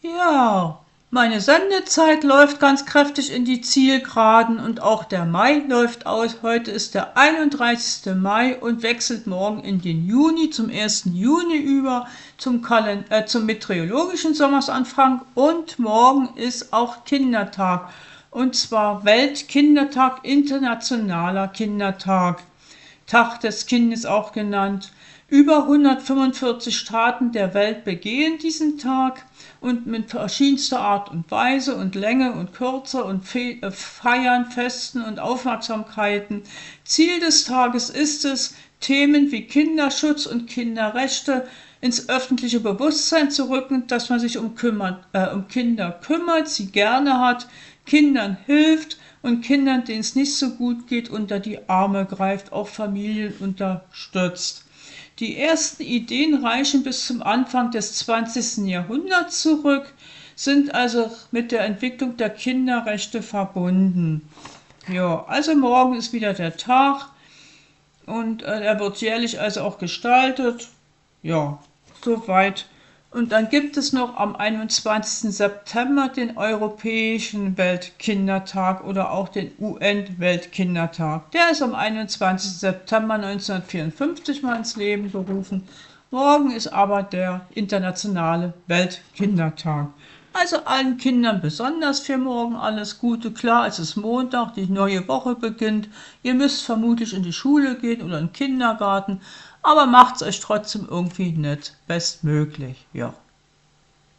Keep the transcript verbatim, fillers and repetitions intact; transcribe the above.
Ja, meine Sendezeit läuft ganz kräftig in die Zielgeraden und auch der Mai läuft aus. Heute ist der einunddreißigste Mai und wechselt morgen in den Juni, zum ersten Juni über, zum, Kalen äh, zum meteorologischen Sommersanfang, und morgen ist auch Kindertag. Und zwar Weltkindertag, internationaler Kindertag. Tag des Kindes auch genannt. Über hundertfünfundvierzig Staaten der Welt begehen diesen Tag und mit verschiedenster Art und Weise und Länge und Kürze und Feiern, Festen und Aufmerksamkeiten. Ziel des Tages ist es, Themen wie Kinderschutz und Kinderrechte ins öffentliche Bewusstsein zu rücken, dass man sich um, kümmert, äh, um Kinder kümmert, sie gerne hat, Kindern hilft und Kindern, denen es nicht so gut geht, unter die Arme greift, auch Familien unterstützt. Die ersten Ideen reichen bis zum Anfang des zwanzigsten Jahrhunderts zurück, sind also mit der Entwicklung der Kinderrechte verbunden. Ja, also morgen ist wieder der Tag und äh, er wird jährlich also auch gestaltet. Ja, soweit. Und dann gibt es noch am einundzwanzigsten September den Europäischen Weltkindertag oder auch den U N-Weltkindertag. Der ist am einundzwanzigsten September neunzehnhundertvierundfünfzig mal ins Leben gerufen. Morgen ist aber der internationale Weltkindertag. Also allen Kindern besonders für morgen alles Gute. Klar, es ist Montag, die neue Woche beginnt. Ihr müsst vermutlich in die Schule gehen oder in den Kindergarten, aber macht's euch trotzdem irgendwie nett, bestmöglich, ja.